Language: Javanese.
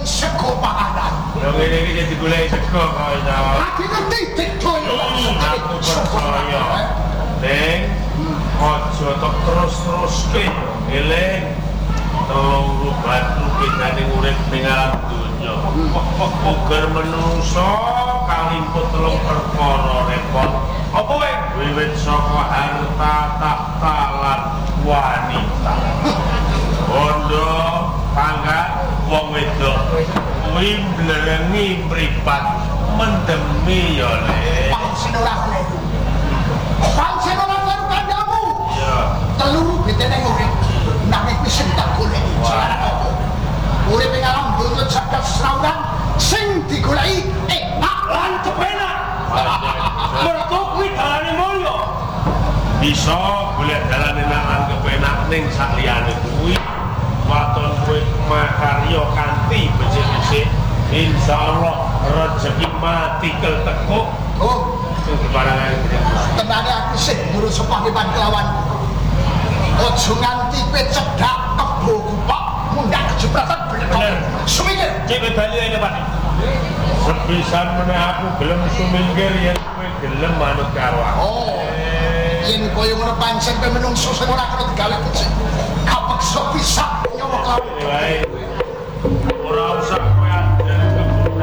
sego panganan. Yo ngene iki jadi golek sego kok iso. Aku ngerti dikoyo. Aku percaya. Ning aja tok terus-teruske. Eling tolong rubat rupane urip ning alam donya. Uger menungso kalimput telung perkara repot. Apa wae? Wiwit saka harta tahta lan wanita. Bondo pangkat wong wedok kuwi mblerengi mripat mendemi ya Le. Pancen ora kleru. Pancen ora kleru kandamu. Iya. Teluru betene urip. Nanging wis tak goleki jalan apa. Urip ing alam donya jagat srawuran sing digoleki enak lan kepenak. Mergo kuwi dalane mulya. Bisa golek dalan enak lan kepenak ning saliyane kuwi waton kowe makarya kanthi becik-becik insyaallah rezeki mati kel tekuk. Oh, Kebarangan tenane aku sih nurut sepanggilan kelawan. Ojo nganti kowe cedak kebo kupak mundak kejebratan bener. Sumingkir. cek bali ae Pak. Sepisan meneh aku gelem sumingkir yen kowe gelem manut karo aku. Oh. Yen koyo ngono pancen kowe menungso sing ora kena digawe becik. Kapeksa pisan nyawa kelawan. Wae